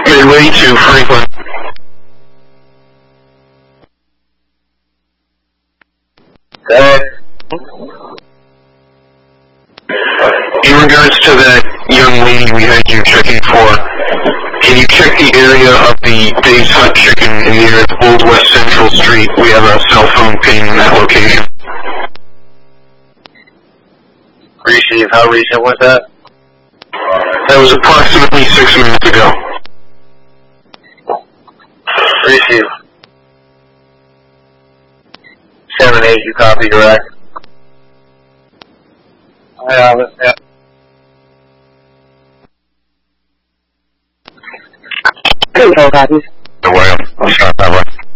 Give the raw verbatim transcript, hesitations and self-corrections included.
Midway to Franklin. Good. In regards to that young lady we had you checking for, can you check the area of the Dave's Hot Chicken near Old West Central Street? We have a cell phone ping in that location. Receive. How recent was that? That was approximately six minutes ago. Receive. seven eight, you copy, direct? I have it, yeah. Control copies.